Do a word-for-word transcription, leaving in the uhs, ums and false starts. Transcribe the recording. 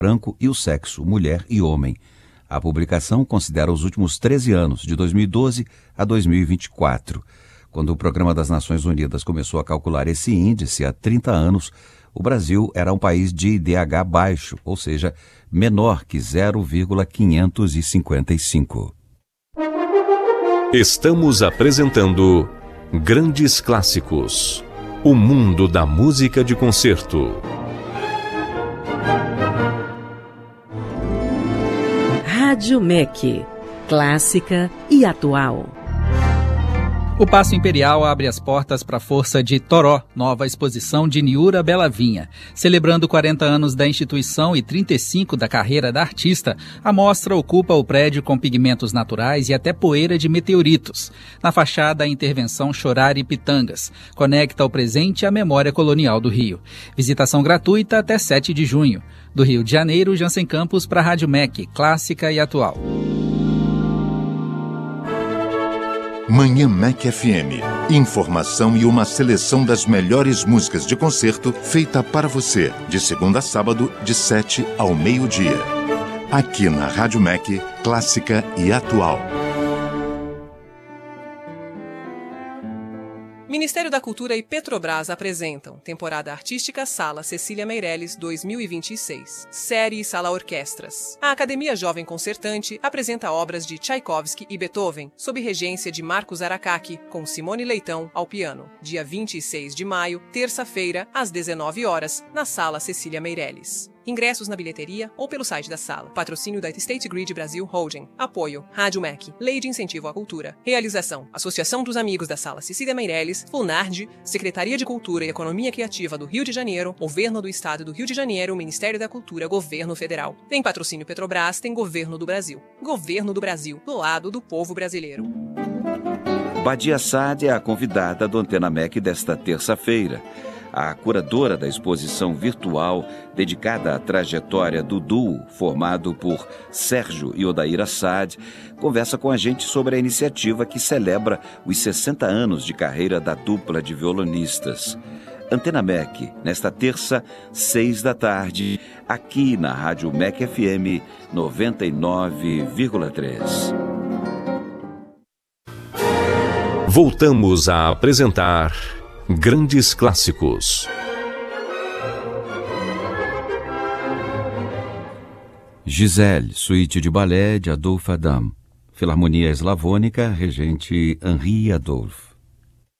branco e o sexo, mulher e homem. A publicação considera os últimos treze anos, de dois mil e doze a dois mil e vinte e quatro. Quando o Programa das Nações Unidas começou a calcular esse índice há trinta anos, o Brasil era um país de I D H baixo, ou seja, menor que zero vírgula quinhentos e cinquenta e cinco. Estamos apresentando Grandes Clássicos, o mundo da música de concerto. Rádio M E C, clássica e atual. O Paço Imperial abre as portas para a Força de Toró, nova exposição de Niura Belavinha. Celebrando quarenta anos da instituição e trinta e cinco da carreira da artista, a mostra ocupa o prédio com pigmentos naturais e até poeira de meteoritos. Na fachada, a intervenção Chorar e Pitangas conecta o presente à memória colonial do Rio. Visitação gratuita até sete de junho. Do Rio de Janeiro, Jansen Campos para a Rádio M E C, clássica e atual. Manhã M E C F M. Informação e uma seleção das melhores músicas de concerto feita para você, de segunda a sábado, de sete ao meio-dia. Aqui na Rádio M E C, clássica e atual. Ministério da Cultura e Petrobras apresentam Temporada Artística Sala Cecília Meirelles dois mil e vinte e seis. Série Sala Orquestras. A Academia Jovem Concertante apresenta obras de Tchaikovsky e Beethoven, sob regência de Marcos Aracaki, com Simone Leitão ao piano. Dia vinte e seis de maio, terça-feira, às dezenove horas, na Sala Cecília Meirelles. Ingressos na bilheteria ou pelo site da sala. Patrocínio da State Grid Brasil Holding. Apoio Rádio M E C. Lei de Incentivo à Cultura. Realização: Associação dos Amigos da Sala Cecília Meirelles, FUNARD, Secretaria de Cultura e Economia Criativa do Rio de Janeiro, Governo do Estado do Rio de Janeiro, Ministério da Cultura, Governo Federal. Tem patrocínio Petrobras, tem Governo do Brasil. Governo do Brasil, do lado do povo brasileiro. Badia Saad é a convidada do Antena M E C desta terça-feira. A curadora da exposição virtual dedicada à trajetória do duo, formado por Sérgio e Odaíra Saad, conversa com a gente sobre a iniciativa que celebra os sessenta anos de carreira da dupla de violonistas. Antena M E C, nesta terça, seis da tarde, aqui na Rádio M E C F M noventa e nove vírgula três. Voltamos a apresentar Grandes Clássicos. Giselle, suíte de balé de Adolphe Adam. Filarmonia Eslavônica, regente Henri Adolphe.